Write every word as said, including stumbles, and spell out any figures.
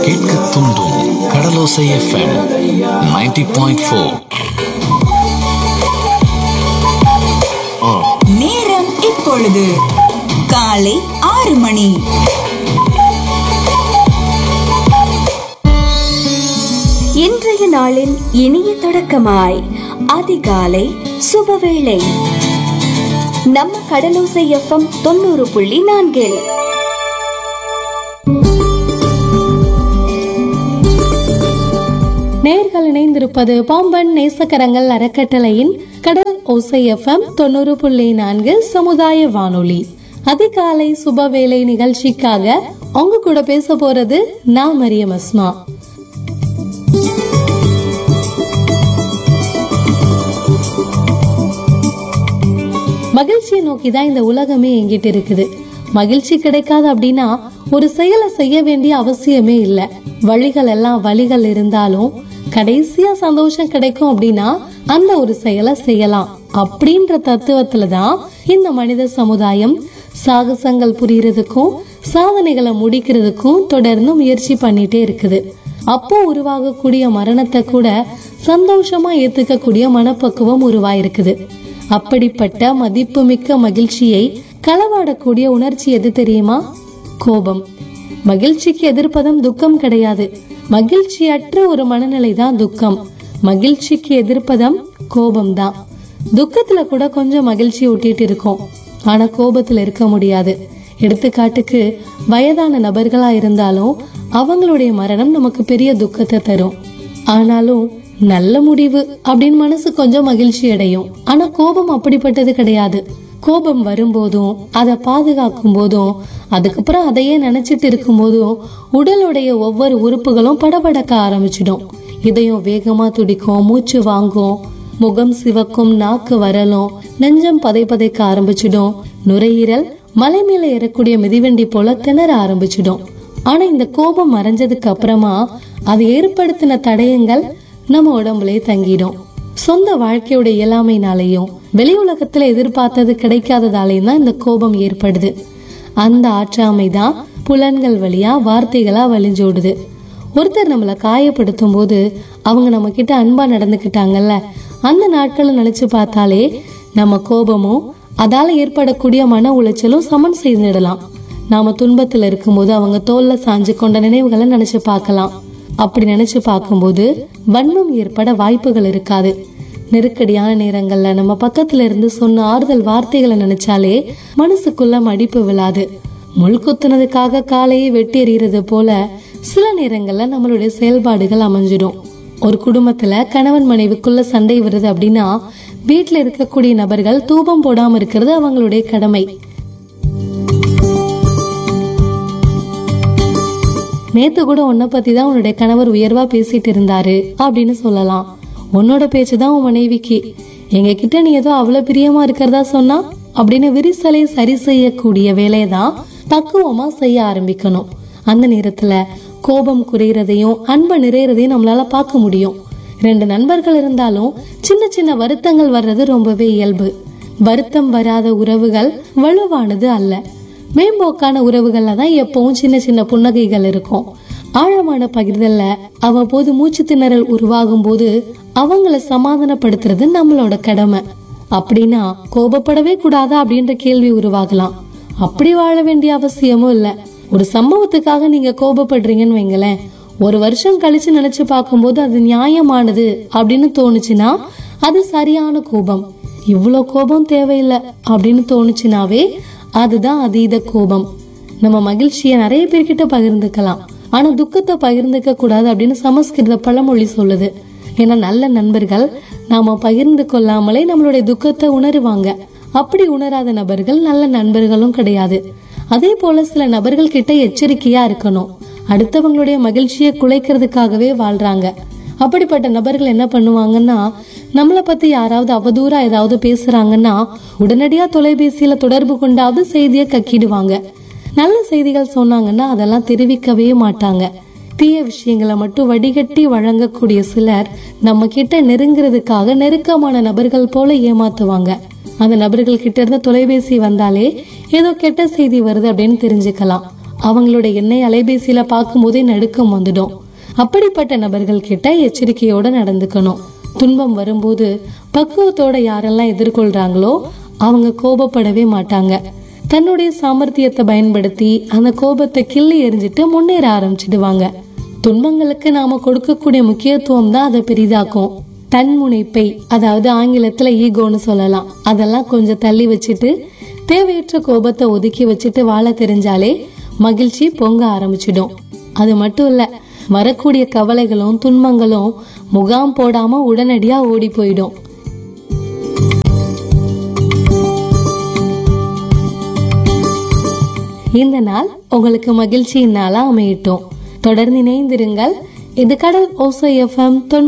கேட்க தூண்டும் கடலோசை FM ninety point four. நேரம் இப்பொழுது காலை ஆறு மணி. இன்றைய நாளின் இனிய தொடக்கமாய் அதிகாலை சுபவேளை நம்ம கடலோசை எஃப்எம் தொண்ணூறு புள்ளி நான்கில். நேர்கள் இணைந்திருப்பது பாம்பன் நேசக்கரங்கள் அறக்கட்டளையின் கடல் ஓசை எஃப்எம் தொண்ணூறு புள்ளி நான்கு சமுதாய வானொலி. அதிகாலை சுபவேளை நிகழ்ச்சிக்காக உங்க கூட பேச போறது நான் மரியம் அஸ்மா. மகிழ்ச்சியை நோக்கிதான் இந்த உலகமே எங்கிட்டு இருக்குது. மகிழ்ச்சி கிடைக்காது அப்படின்னா ஒரு செயலை செய்ய வேண்டிய அவசியமே இல்லை. வழிகள் எல்லாம் வழிகள் இருந்தாலும் கடைசியா சந்தோஷம் கிடைக்கும் அப்படின்னா அந்த ஒரு செயலை செய்யலாம் அப்படின்ற தத்துவத்துலதான் இந்த மனித சமுதாயம் சாகசங்கள் புரியறதுக்கும் சாதனைகளை முடிக்கிறதுக்கும் தொடர்ந்து முயற்சி பண்ணிட்டே இருக்குது. அப்போ உருவாகக்கூடிய மரணத்தை கூட சந்தோஷமா ஏத்துக்கக்கூடிய மனப்பக்குவம் உருவாயிருக்குது. அப்படிப்பட்ட மதிப்புமிக்க மகிழ்ச்சியை களவாடக்கூடிய உணர்ச்சி எது தெரியுமா? கோபம். மகிழ்ச்சிக்கு எதிர்ப்பதம் துக்கம் கிடையாது. மகிழ்ச்சியற்ற ஒரு மனநிலை தான் துக்கம். மகிழ்ச்சிக்கு எதிர்ப்பதம் கோபம் தான். துக்கத்துல கூட கொஞ்சம் மகிழ்ச்சி ஊட்டிட்டு இருக்கோம், ஆனா கோபத்துல இருக்க முடியாது. எடுத்துக்காட்டுக்கு வயதான நபர்களா இருந்தாலும் அவங்களுடைய மரணம் நமக்கு பெரிய துக்கத்தை தரும். ஆனாலும் நல்ல முடிவு அப்படின்னு மனசு கொஞ்சம் மகிழ்ச்சி அடையும். ஆனா கோபம் அப்படிப்பட்டது கிடையாது. கோபம் வரும்போதும் அதை பாதுகாக்கும் போதும் அதுக்கப்புறம் அதையே நினைச்சிட்டு இருக்கும் போதும் உடலுடைய ஒவ்வொரு உறுப்புகளும் படபடக்க ஆரம்பிச்சிடும். இதயம் வேகமா துடிக்கும், மூச்சு வாங்கும், முகம் சிவக்கும், நாக்கு வரலும், நெஞ்சம் பதை பதைக்க ஆரம்பிச்சிடும். நுரையீரல் மலை மேல ஏறக்கூடிய மிதிவண்டி போல திணற ஆரம்பிச்சிடும். ஆனா இந்த கோபம் மறைஞ்சதுக்கு அப்புறமா அது ஏற்படுத்தின தடயங்கள் நம்ம உடம்புலயே தங்கிடும். சொந்த வாழ்க்கையோட இயலாமைனாலையும் வெளி உலகத்துல எதிர்பார்த்தது கிடைக்காததாலையும் தான் இந்த கோபம் ஏற்படுது. அந்த ஆற்றாமைதான் புலன்கள் வழியா வார்த்தைகளா வலிஞ்சோடுது. ஒருத்தர் நம்மள காயப்படுத்தும் போது அவங்க நம்ம கிட்ட அன்பா நடந்துக்கிட்டாங்கல்ல, அந்த நாட்களை நினைச்சு பார்த்தாலே நம்ம கோபமும் அதால ஏற்படக்கூடிய மன உளைச்சலும் சமன் செய்திடலாம். நாம துன்பத்துல இருக்கும் போது அவங்க தோல்ல சாஞ்சு கொண்ட நினைவுகளை நினைச்சு பார்க்கலாம். அப்படி நினைச்சு பார்க்கும்போது வன்மம் ஏற்பட வாய்ப்புகள் இருக்காது. நெருக்கடியான நேரங்கள்ல நம்ம பக்கத்துல இருந்து சொன்ன ஆறுதல் வார்த்தைகளை நினைச்சாலே மனசுக்குள்ள மடிப்பு விழாது. முள் குத்துனதுக்காக காலையை வெட்டி எறிகிறது போல சில நேரங்கள்ல நம்மளுடைய செயல்பாடுகள் அமைஞ்சிடும். ஒரு குடும்பத்துல கணவன் மனைவிக்குள்ள சண்டை வருது அப்படின்னா வீட்டுல இருக்கக்கூடிய நபர்கள் தூபம் போடாம இருக்கிறது அவங்களுடைய கடமை. நேத்து கூட உன்னை பத்தி தான் உன்னுடைய கணவர் உயர்வா பேசிட்டு இருந்தாரு அப்படின்னு சொல்லலாம். உன்னோட பேச்சுதான் உன் மனைவிக்கு எங்க கிட்ட நீ ஏதோ அவ்வளவு பிரியமா இருக்கிறதா சொன்னா அப்படின்னு விரிசலை சரி செய்யக்கூடிய வேலையதான் பக்குவமா செய்ய ஆரம்பிக்கணும். அந்த நேரத்துல கோபம் குறையறதையும் அன்பு நிறையறதையும் நம்மளால பார்க்க முடியும். ரெண்டு நண்பர்கள் இருந்தாலும் சின்ன சின்ன வருத்தங்கள் வர்றது ரொம்பவே இயல்பு. வருத்தம் வராத உறவுகள் வலுவானது அல்ல. மேம்போக்கான உறவுகள்ல தான் எப்பவும் சின்ன சின்ன புன்னகைகள் இருக்கும். ஆழமான பகிர்தல்ல அவ்வப்போது மூச்சு திணறல் உருவாகும் போது அவங்கள சமாதானப்படுத்துறது நம்மளோட கடமை. அப்படின்னா கோபப்படவே கூடாதா அப்படின்ற கேள்வி உருவாகலாம். அப்படி வாழ வேண்டிய அவசியமும் இல்ல. ஒரு சம்பவத்துக்காக நீங்க கோபப்படுறீங்கன்னு வைங்களேன், ஒரு வருஷம் கழிச்சு நினைச்சு பார்க்கும்போது அது நியாயமானது அப்படின்னு தோணுச்சுன்னா அது சரியான கோபம். இவ்வளவு கோபம் தேவையில்லை அப்படின்னு தோணுச்சுனாவே அதுதான் அதீத கோபம். நம்ம மகிழ்ச்சிய நிறைய பேர்கிட்ட பகிர்ந்துக்கலாம், ஆனா துக்கத்தை பகிர்ந்துக்க கூடாது அப்படின்னு சமஸ்கிருத பழமொழி சொல்லுது. ஏன்னா நல்ல நண்பர்கள் நாம பகிர்ந்து கொள்ளாமலே நம்மளுடைய துக்கத்தை உணருவாங்க. அப்படி உணராத நபர்கள் நல்ல நண்பர்களும் கிடையாது. அதே போல சில நபர்கள் கிட்ட எச்சரிக்கையா இருக்கணும். அடுத்தவங்களுடைய மகிழ்ச்சியை குலைக்கிறதுக்காகவே வாழ்றாங்க. அப்படிப்பட்ட நபர்கள் என்ன பண்ணுவாங்கன்னா, நம்மளை பத்தி யாராவது அவதூறா ஏதாவது பேசுறாங்கன்னா உடனடியா தொலைபேசியில தொடர்பு கொண்டாவது செய்தியை கக்கிடுவாங்க. நல்ல செய்திகள் சொன்னாங்கன்னா அதெல்லாம் தெரிவிக்கவே மாட்டாங்க. தீய விஷயங்களை மட்டும் வடிகட்டி வழங்கக்கூடிய சிலர் நம்ம கிட்ட நெருங்கிறதுக்காக நெருக்கமான நபர்கள் போல ஏமாத்துவாங்க. அந்த நபர்கள் கிட்ட இருந்து தொலைபேசி வந்தாலே ஏதோ கெட்ட செய்தி வருது அப்படின்னு தெரிஞ்சுக்கலாம். அவங்களோட எண்ணெய் அலைபேசியில பார்க்கும் போதே நடுக்கம் வந்துடும். அப்படிப்பட்ட நபர்கள் கிட்ட எச்சரிக்கையோட நடந்துக்கணும். துன்பம் வரும்போது பக்குவத்தோட யாரெல்லாம் எதிர்கொள்றாங்களோ அவங்க கோபப்படவே மாட்டாங்க. தன்னுடைய சாமர்த்தியத்தை பயன்படுத்தி அந்த கோபத்தை கிள்ளி எறிஞ்சிட்டு முன்னேற ஆரம்பிச்சிடுவாங்க. துன்பங்களுக்கு நாம கொடுக்கக்கூடிய முக்கியத்துவம் தான் அதை பெரிதாக்கும். தன்முனைப்பை, அதாவது ஆங்கிலத்துல ஈகோன்னு சொல்லலாம், அதெல்லாம் கொஞ்சம் தள்ளி வச்சுட்டு தேவையற்ற கோபத்தை ஒதுக்கி வச்சுட்டு வாழ தெரிஞ்சாலே மகிழ்ச்சி பொங்க ஆரம்பிச்சிடும். அது மட்டும் இல்ல, வரக்கூடிய கவலைகளும் துன்பங்களும் முகாம் போடாம உடனடியா ஓடி போயிடும். இந்த நாள் உங்களுக்கு மகிழ்ச்சியின் நாளா அமையட்டும். தொடர்ந்து இணைந்திருங்கள். இது கடல் ஓசை எஃப்எம் தொண்ணூறு